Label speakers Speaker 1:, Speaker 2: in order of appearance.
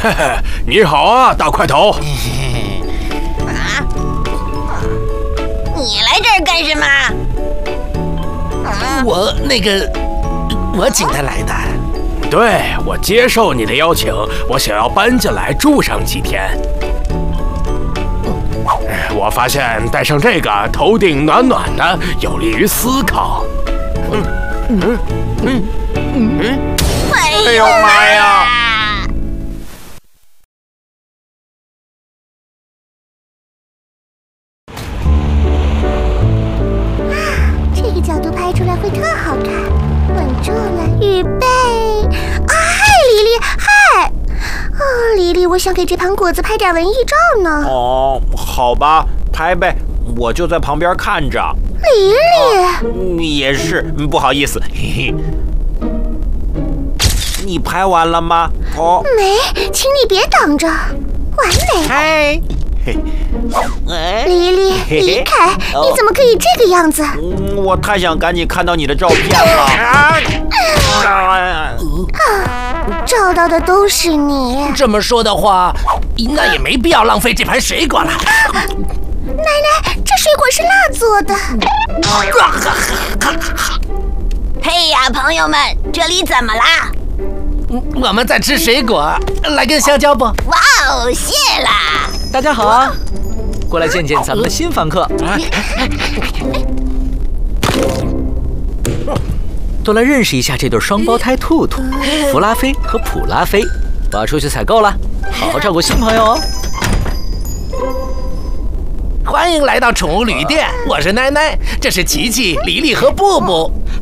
Speaker 1: 嘿嘿，你好啊，大块头。
Speaker 2: 啊？你来这儿干什么？
Speaker 3: 我请他来的。
Speaker 1: 对，我接受你的邀请，我想要搬进来住上几天。我发现戴上这个，头顶暖暖的，有利于思考。
Speaker 2: 哎
Speaker 1: 呦妈呀！
Speaker 4: 这个角度拍出来会特好看。稳住了，预备！啊，嗨，黎黎，嗨！哦，黎黎，我想给这盘果子拍点文艺照呢。
Speaker 5: 哦，好吧，拍呗，我就在旁边看着。
Speaker 4: 黎黎，
Speaker 5: 也是，不好意思，嘿嘿。你拍完了吗？哦，
Speaker 4: 没，请你别挡着，完美。
Speaker 5: 嗨，嘿，
Speaker 4: 黎黎，李凯，你怎么可以这个样子？
Speaker 5: 我太想赶紧看到你的照片了。
Speaker 4: 照到的都是你。
Speaker 3: 这么说的话，那也没必要浪费这盘水果了。
Speaker 4: 奶奶，这水果是蜡做的。
Speaker 2: 嘿呀，朋友们，这里怎么啦？
Speaker 3: 我们在吃水果，来根香蕉不？
Speaker 2: 哇哦，谢啦！
Speaker 6: 大家好啊，过来见见咱们的新房客。都来认识一下这对双胞胎兔兔，弗拉菲和普拉菲。我要出去采购了，好好照顾新朋友哦。
Speaker 3: 欢迎来到宠物旅店，我是奶奶，这是琪琪、黎黎和布布。